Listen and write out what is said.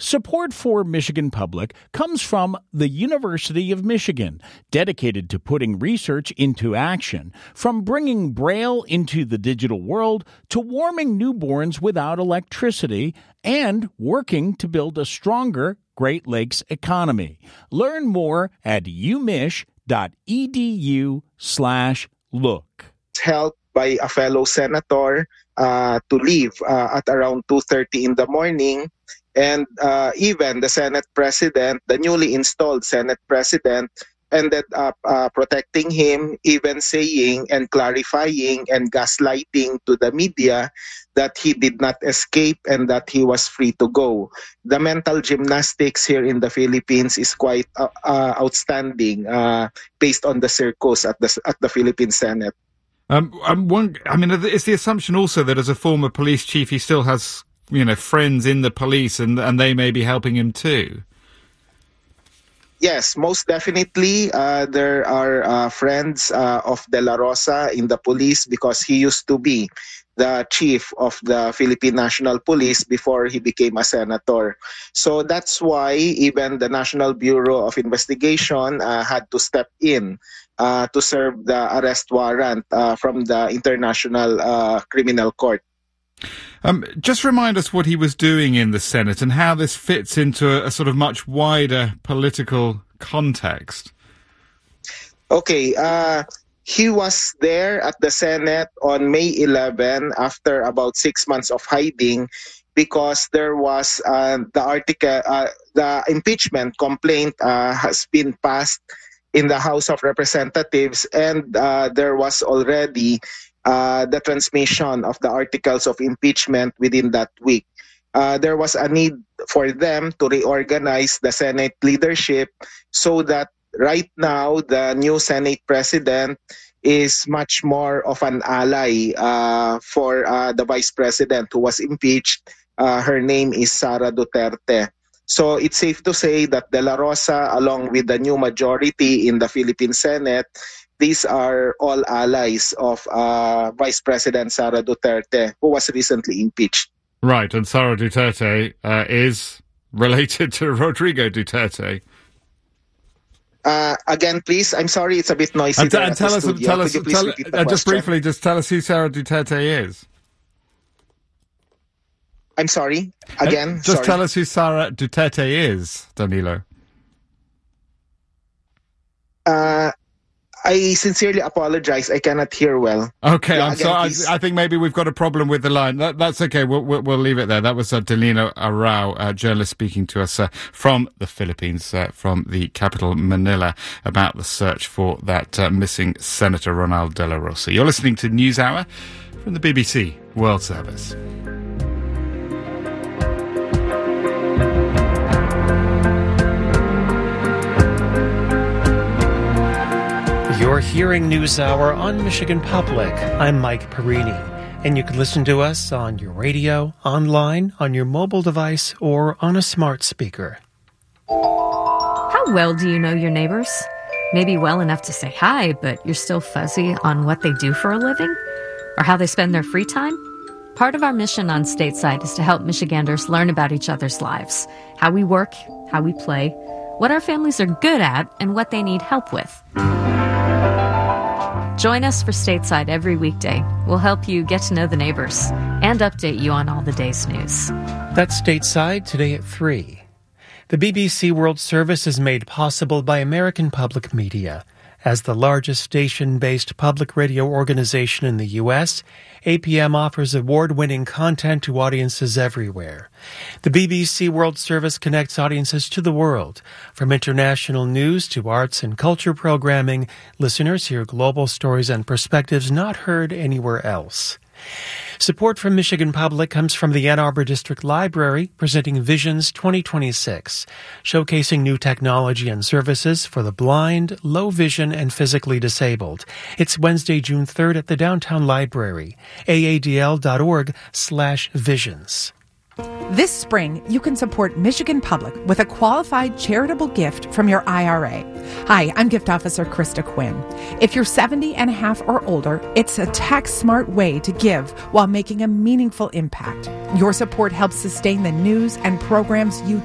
Support for Michigan Public comes from the University of Michigan, dedicated to putting research into action, from bringing Braille into the digital world to warming newborns without electricity, and working to build a stronger Great Lakes economy. Learn more at umich.edu/look. Helped by a fellow senator to leave at around 2:30 in the morning. And even the Senate President, the newly installed Senate President, ended up protecting him, even saying and clarifying and gaslighting to the media that he did not escape and that he was free to go. The mental gymnastics here in the Philippines is quite outstanding based on the circus at the Philippine Senate. It's the assumption also that as a former police chief, he still has, friends in the police and they may be helping him too. Yes, most definitely. There are friends of De La Rosa in the police because he used to be the chief of the Philippine National Police before he became a senator. So that's why even the National Bureau of Investigation had to step in to serve the arrest warrant from the International Criminal Court. Just remind us what he was doing in the Senate and how this fits into a sort of much wider political context. Okay, he was there at the Senate on May 11 after about 6 months of hiding because there was the impeachment complaint has been passed in the House of Representatives, and there was already the transmission of the articles of impeachment within that week. There was a need for them to reorganize the Senate leadership so that right now the new Senate president is much more of an ally for the vice president who was impeached. Her name is Sara Duterte. So it's safe to say that De La Rosa, along with the new majority in the Philippine Senate, these are all allies of Vice President Sara Duterte, who was recently impeached. Right, and Sara Duterte is related to Rodrigo Duterte. Again, please, I'm sorry, it's a bit noisy. And tell us, just briefly, just tell us who Sara Duterte is. I'm sorry, again. Tell us who Sara Duterte is, Danilo. I sincerely apologize. I cannot hear well. Okay, I'm sorry. I think maybe we've got a problem with the line. That's okay. We'll leave it there. That was Danilo Arau, journalist speaking to us from the Philippines, from the capital Manila, about the search for that missing Senator Ronald De La Rosa. You're listening to NewsHour from the BBC World Service. You're hearing NewsHour on Michigan Public. I'm Mike Perini, and you can listen to us on your radio, online, on your mobile device, or on a smart speaker. How well do you know your neighbors? Maybe well enough to say hi, but you're still fuzzy on what they do for a living? Or how they spend their free time? Part of our mission on Stateside is to help Michiganders learn about each other's lives, how we work, how we play, what our families are good at, and what they need help with. Join us for Stateside every weekday. We'll help you get to know the neighbors and update you on all the day's news. That's Stateside today at 3. The BBC World Service is made possible by American Public Media. As the largest station-based public radio organization in the U.S., APM offers award-winning content to audiences everywhere. The BBC World Service connects audiences to the world. From international news to arts and culture programming, listeners hear global stories and perspectives not heard anywhere else. Support from Michigan Public comes from the Ann Arbor District Library, presenting Visions 2026, showcasing new technology and services for the blind, low vision, and physically disabled. It's Wednesday, June 3rd at the Downtown Library, aadl.org/visions. This spring, you can support Michigan Public with a qualified charitable gift from your IRA. Hi, I'm Gift Officer Krista Quinn. If you're 70 and a half or older, it's a tax-smart way to give while making a meaningful impact. Your support helps sustain the news and programs you